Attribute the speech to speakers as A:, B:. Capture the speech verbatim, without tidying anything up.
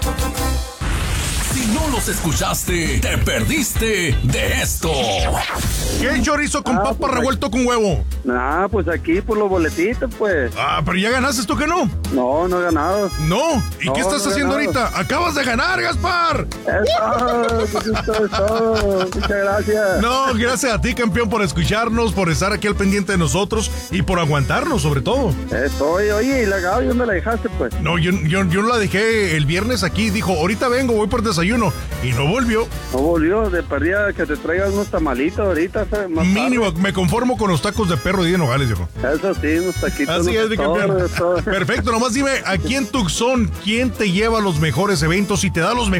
A: Si no los escuchaste, te perdiste de esto.
B: ¿Qué chorizo con
C: Ah,
B: papa
C: pues
B: revuelto con huevo?
C: Ah, pues aquí por los boletitos, pues.
B: Ah, pero ya ganaste, ¿tú que no?
C: No, no he ganado.
B: No. ¿Y
C: No,
B: qué estás
C: no he
B: haciendo
C: ganado.
B: ahorita? ¡Acabas de ganar, Gaspar!
C: Eso, eso es todo. Muchas gracias.
B: No, gracias a ti, campeón, por escucharnos, por estar aquí al pendiente de nosotros y por aguantarnos, sobre todo.
C: Estoy, oye, ¿y la Gaby dónde la dejaste, pues?
B: No, yo, yo, yo la dejé el viernes aquí. Dijo, ahorita vengo, voy por desayuno. Y no volvió.
C: No volvió, de perdida que te traigas unos tamalitos ahorita. Más
B: Mínimo,
C: tarde.
B: me conformo con los tacos de perro y de nogales, viejo.
C: Eso sí, unos taquitos.
B: Así
C: unos
B: es, mi
C: todo,
B: campeón.
C: todo.
B: Perfecto, nomás dime, aquí en Tucson, ¿quién te lleva a los mejores eventos y te da los mejores